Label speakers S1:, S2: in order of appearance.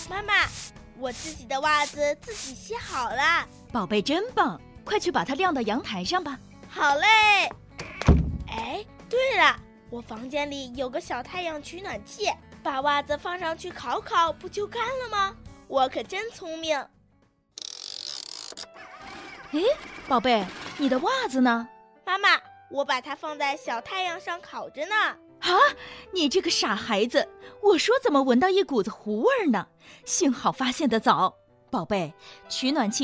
S1: 妈妈，我自己的袜子自己洗好了。
S2: 宝贝真棒，快去把它晾到阳台上吧。
S1: 好嘞。哎，对了，我房间里有个小太阳取暖器，把袜子放上去烤烤，不就干了吗？我可真聪明。
S2: 哎，宝贝，你的袜子呢？
S1: 妈妈，我把它放在小太阳上烤着呢。
S2: 啊，你这个傻孩子，我说怎么闻到一股子糊味呢？幸好发现得早。宝贝，取暖器